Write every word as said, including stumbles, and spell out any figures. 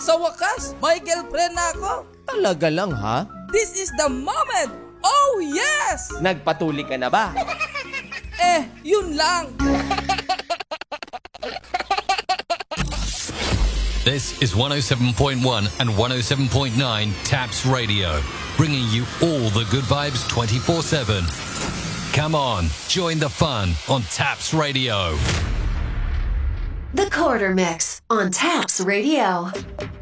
Sa wakas, may girlfriend na ako. Talaga lang ha? This is the moment! Oh yes! Nagpatuli ka na ba? Eh, yun lang. This is one oh seven point one and one oh seven point nine Taps Radio, bringing you all the good vibes twenty-four seven. Come on, join the fun on Taps Radio. The Quarter Mix on Taps Radio.